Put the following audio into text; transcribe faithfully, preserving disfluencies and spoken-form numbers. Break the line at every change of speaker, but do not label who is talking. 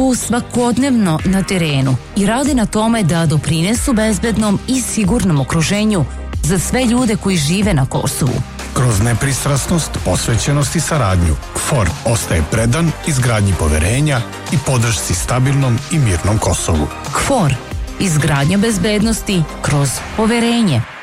su svakodnevno na terenu i rade na tome da doprinesu bezbednom i sigurnom okruženju za sve ljude koji žive na Kosovu.
Kroz nepristrasnost, posvećenost i saradnju, K F O R ostaje predan izgradnji poverenja i podršci stabilnom i mirnom Kosovu.
K F O R, izgradnja bezbednosti kroz poverenje.